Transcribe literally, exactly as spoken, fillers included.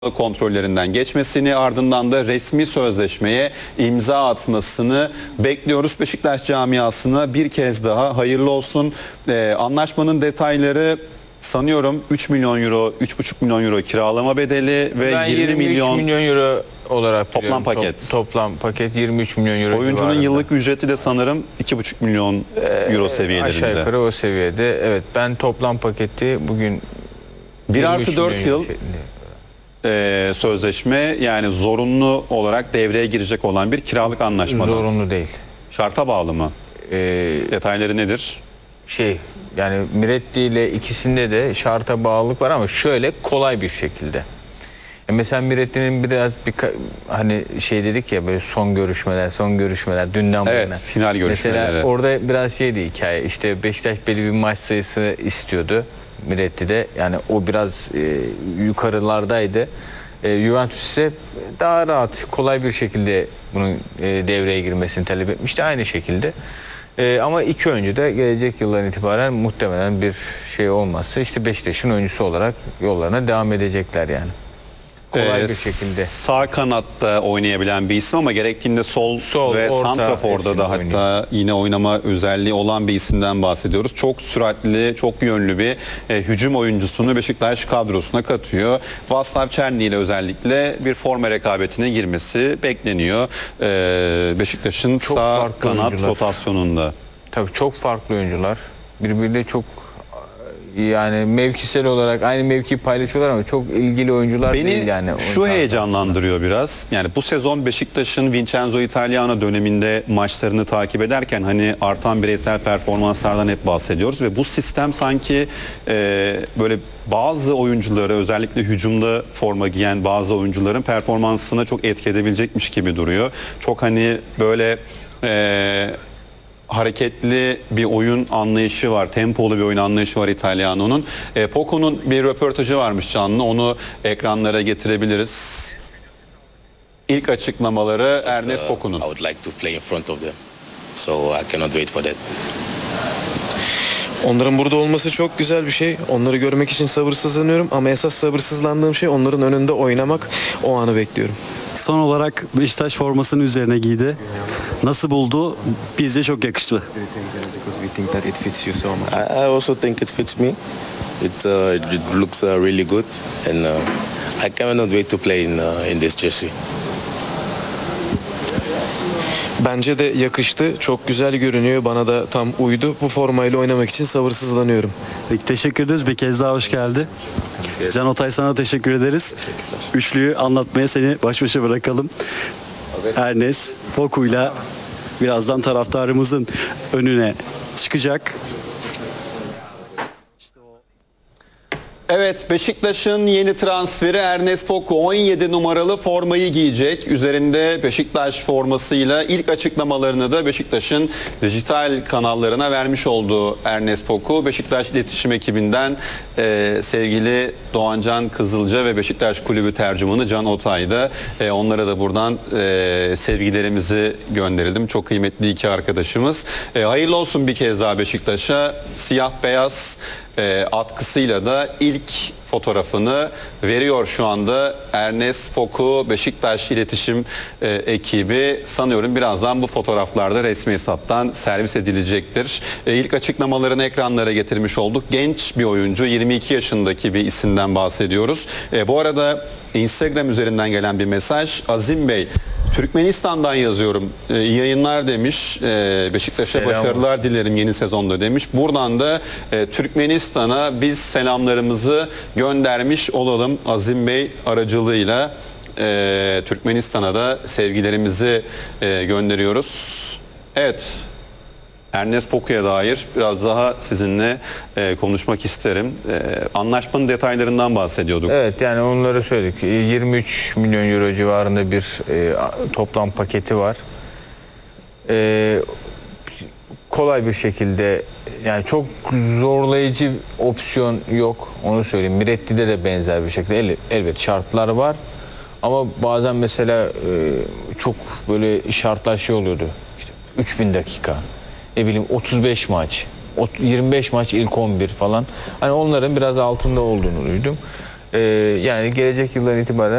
kontrollerinden geçmesini, ardından da resmi sözleşmeye imza atmasını bekliyoruz. Beşiktaş camiasına bir kez daha hayırlı olsun. Ee, anlaşmanın detayları sanıyorum üç milyon euro, üç buçuk milyon euro kiralama bedeli ve ben yirmi milyon milyon euro olarak toplam biliyorum. paket. Top, toplam paket yirmi üç milyon euro. Oyuncunun civarında. yıllık ücreti de sanırım iki buçuk milyon euro seviyelerinde. Aşağı yukarı o seviyede. Evet, ben toplam paketi bugün bir artı dört yıl e, sözleşme, yani zorunlu olarak devreye girecek olan bir kiralık anlaşma. Zorunlu değil. Şarta bağlı mı? Ee, Detayları nedir? Şey, yani Miretti ile ikisinde de şarta bağlılık var ama şöyle kolay bir şekilde. E mesela Miretti'nin biraz bir hani şey dedik ya, böyle son görüşmeler, son görüşmeler dünden bugüne. Evet, final görüşmeleri. Mesela orada biraz şeydi hikaye. İşte Beşiktaş belli bir maç sayısı istiyordu Miretti'de. Yani o biraz e, yukarılardaydı. E, Juventus ise daha rahat, kolay bir şekilde bunun e, devreye girmesini talep etmişti. Aynı şekilde. Ee, ama iki oyuncu da gelecek yıldan itibaren muhtemelen bir şey olmazsa işte Beşiktaş'ın oyuncusu olarak yollarına devam edecekler yani. Kolay ee, bir şekilde. Sağ kanatta oynayabilen bir isim ama gerektiğinde sol, sol ve orta, santraforda da hatta oynuyor. Yine oynama özelliği olan bir isimden bahsediyoruz. Çok süratli, çok yönlü bir e, hücum oyuncusunu Beşiktaş kadrosuna katıyor. Vaslav Černý ile özellikle bir forma rekabetine girmesi bekleniyor. Ee, Beşiktaş'ın sağ kanat oyuncular. Rotasyonunda. Tabii çok farklı oyuncular. Birbiriyle çok, yani mevkisel olarak aynı mevkiyi paylaşıyorlar ama çok ilgili oyuncular Beni değil yani. Şu heyecanlandırıyor biraz. Yani bu sezon Beşiktaş'ın Vincenzo Italiano döneminde maçlarını takip ederken hani artan bireysel performanslardan hep bahsediyoruz ve bu sistem sanki e, böyle bazı oyuncuları, özellikle hücumda forma giyen bazı oyuncuların performansına çok etki edebilecekmiş gibi duruyor. Çok hani böyle e, hareketli bir oyun anlayışı var. Tempolu bir oyun anlayışı var İtalyano'nun. E, Poco'nun bir röportajı varmış canlı. Onu ekranlara getirebiliriz. İlk açıklamaları Ernest Poco'nun. I would like to play in front of them. So I cannot wait for that. Onların burada olması çok güzel bir şey. Onları görmek için sabırsızlanıyorum ama esas sabırsızlandığım şey onların önünde oynamak. O anı bekliyorum. Son olarak Beşiktaş formasını üzerine giydi. Nasıl buldu? Bizce çok yakıştı. I, I also think it fits me. It, uh, it looks uh, really good and uh, I cannot wait to play in uh, in this jersey. Bence de yakıştı. Çok güzel görünüyor. Bana da tam uydu. Bu formayla oynamak için sabırsızlanıyorum. Peki, teşekkür ederiz. Bir kez daha hoş geldi. Can Otay, sana teşekkür ederiz. Üçlüyü anlatmaya seni baş başa bırakalım. Ernest Poco'yla birazdan taraftarımızın önüne çıkacak. Evet, Beşiktaş'ın yeni transferi Ernest Poco on yedi numaralı formayı giyecek. Üzerinde Beşiktaş formasıyla ilk açıklamalarını da Beşiktaş'ın dijital kanallarına vermiş olduğu Ernest Poco, Beşiktaş İletişim ekibinden e, sevgili Doğancan Kızılca ve Beşiktaş Kulübü tercümanı Can Otay'da. E, onlara da buradan e, sevgilerimizi gönderelim. Çok kıymetli iki arkadaşımız. E, hayırlı olsun bir kez daha Beşiktaş'a. Siyah beyaz E, atkısıyla da ilk fotoğrafını veriyor şu anda Ernest Poco. Beşiktaş İletişim e, ekibi sanıyorum birazdan bu fotoğraflarda resmi hesaptan servis edilecektir. E, ilk açıklamalarını ekranlara getirmiş olduk. Genç bir oyuncu, yirmi iki yaşındaki bir isimden bahsediyoruz. E, bu arada Instagram üzerinden gelen bir mesaj. Azim Bey, Türkmenistan'dan yazıyorum. E, iyi yayınlar demiş. E, Beşiktaş'a başarılar dilerim yeni sezonda demiş. Buradan da e, Türkmenistan'a biz selamlarımızı göndermiş olalım. Azim Bey aracılığıyla e, Türkmenistan'a da sevgilerimizi e, gönderiyoruz. Evet. Ernest Poco'ya dair biraz daha sizinle e, konuşmak isterim. E, anlaşmanın detaylarından bahsediyorduk. Evet, yani onları söyledik. yirmi üç milyon euro civarında bir e, toplam paketi var. E, kolay bir şekilde, yani çok zorlayıcı opsiyon yok, onu söyleyeyim. Miretti'de de benzer bir şekilde el, elbet şartlar var. Ama bazen mesela e, çok böyle şartlar şey oluyordu. İşte üç bin dakika. Ne bileyim otuz beş maç, yirmi beş maç ilk on bir falan. Hani onların biraz altında olduğunu duydum. Ee, yani gelecek yıldan itibaren